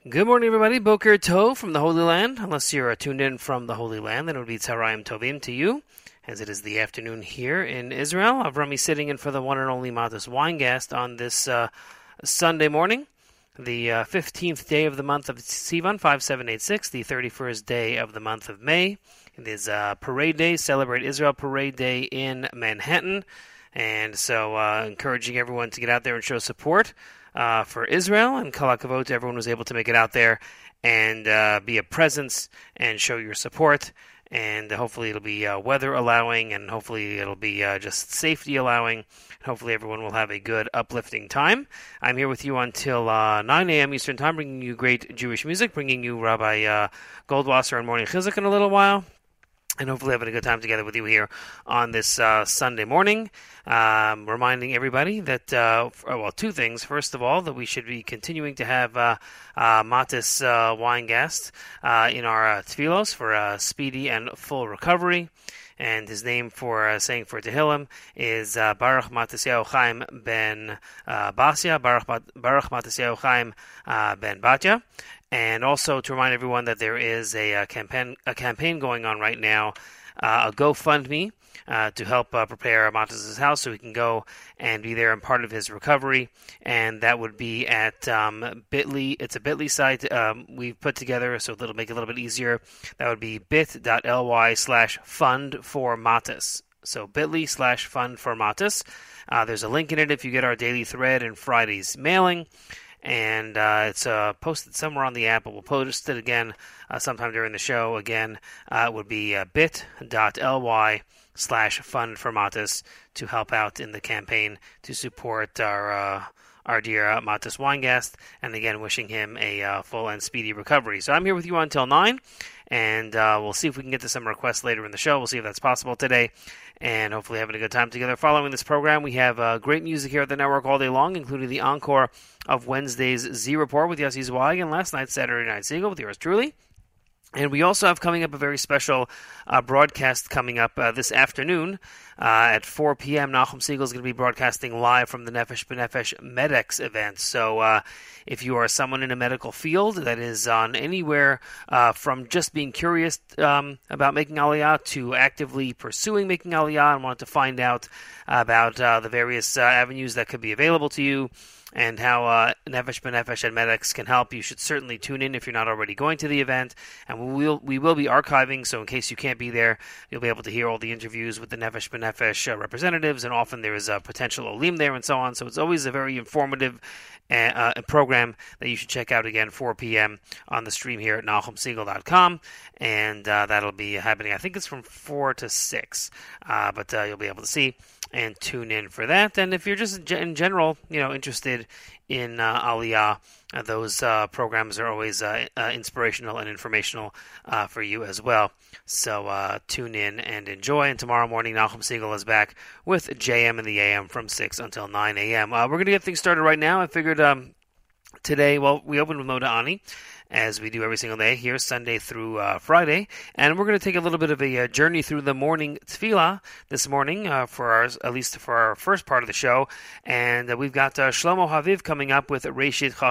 Good morning, everybody. Boker Tov from the Holy Land. Unless you're tuned in from the Holy Land, then it would be Tzarayim Tovim to you, as it is the afternoon here in Israel. Avrami sitting in for the one and only Matis Weingast on this Sunday morning, the 15th day of the month of Sivan, 5786, the 31st day of the month of May. It is Parade Day, Celebrate Israel Parade Day in Manhattan. And so encouraging everyone to get out there and show support for Israel, and Kol HaKavod to everyone who was able to make it out there and be a presence and show your support. And hopefully it'll be weather allowing, and hopefully it'll be just safety allowing. Hopefully everyone will have a good, uplifting time. I'm here with you until 9 a.m. Eastern Time, bringing you great Jewish music, bringing you Rabbi Goldwasser and Morning Chizuk in a little while. And hopefully having a good time together with you here on this Sunday morning. Reminding everybody that, two things. First of all, that we should be continuing to have Matis Weingast in our tefillos for a speedy and full recovery. And his name for saying for Tehillim is Baruch Matisyahu Chaim ben Basya, Baruch Matisyahu Chaim ben Batya. And also to remind everyone that there is a campaign going on right now, a GoFundMe to help prepare Matis' house so he can go and be there and part of his recovery. And that would be at Bitly. It's a Bitly site we've put together, so it'll make it a little bit easier. That would be bit.ly/fund4Matis. So bit.ly/fund4Matis. There's a link in it if you get our daily thread and Friday's mailing. And it's posted somewhere on the app, but we'll post it again sometime during the show. Again, it would be bit.ly/fund4Matis to help out in the campaign to support our dear Matis Weingast, and again, wishing him a full and speedy recovery. So I'm here with you until 9, and we'll see if we can get to some requests later in the show. We'll see if that's possible today, and hopefully having a good time together. Following this program, we have great music here at the network all day long, including the encore of Wednesday's Z Report with Yossi Zweig, and last night's Saturday Night Seagull with yours truly. And we also have coming up a very special broadcast coming up this afternoon at 4 p.m. Nachum Segal is going to be broadcasting live from the Nefesh B'Nefesh MedX event. So if you are someone in a medical field that is on anywhere from just being curious about making Aliyah to actively pursuing making Aliyah and want to find out about the various avenues that could be available to you, and how Nefesh B'Nefesh and MedX can help, you should certainly tune in if you're not already going to the event. And we will be archiving, so in case you can't be there, you'll be able to hear all the interviews with the Nefesh B'Nefesh representatives, and often there is a potential olim there and so on. So it's always a very informative program that you should check out again, 4 p.m. on the stream here at NachumSegal.com. And that'll be happening, I think it's from 4 to 6, but you'll be able to see and tune in for that. And if you're just in general, interested in Aliyah, those programs are always inspirational and informational for you as well. So tune in and enjoy. And tomorrow morning, Nachum Segal is back with JM in the AM from 6 until 9 a.m. We're going to get things started right now. I figured today, we opened with Moda Ani, as we do every single day here, Sunday through Friday. And we're going to take a little bit of a journey through the morning tefillah this morning, at least for our first part of the show. And we've got Shlomo Haviv coming up with Reshit